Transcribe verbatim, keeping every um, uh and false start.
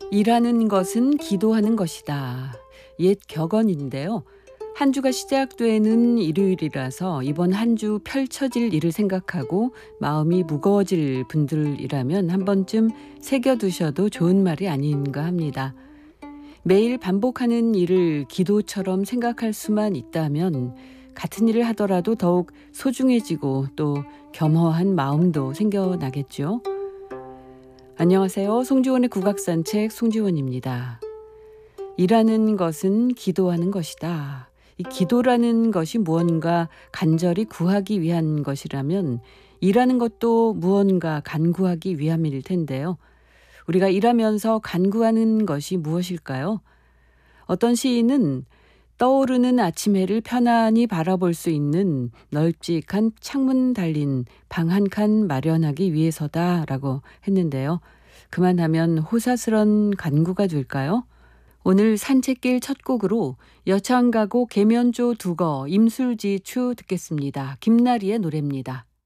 일하는 것은 기도하는 것이다. 옛 격언인데요. 한 주가 시작되는 일요일이라서 이번 한 주 펼쳐질 일을 생각하고 마음이 무거워질 분들이라면 한 번쯤 새겨두셔도 좋은 말이 아닌가 합니다. 매일 반복하는 일을 기도처럼 생각할 수만 있다면 같은 일을 하더라도 더욱 소중해지고 또 겸허한 마음도 생겨나겠죠. 안녕하세요. 송지원의 국악산책 송지원입니다. 일하는 것은 기도하는 것이다. 이 기도라는 것이 무언가 간절히 구하기 위한 것이라면 일하는 것도 무언가 간구하기 위함일 텐데요. 우리가 일하면서 간구하는 것이 무엇일까요? 어떤 시인은 떠오르는 아침 해를 편안히 바라볼 수 있는 널찍한 창문 달린 방 한 칸 마련하기 위해서다라고 했는데요. 그만하면 호사스런 간구가 될까요? 오늘 산책길 첫 곡으로 여창가곡 계면조 두거 임술지추 듣겠습니다. 김나리의 노래입니다.